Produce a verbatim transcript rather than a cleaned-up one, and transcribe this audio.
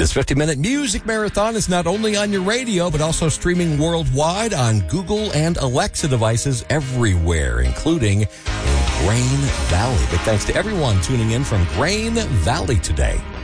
This fifty-minute music marathon is not only on your radio, but also streaming worldwide on Google and Alexa devices everywhere, including Grain Valley. Big thanks to everyone tuning in from Grain Valley today.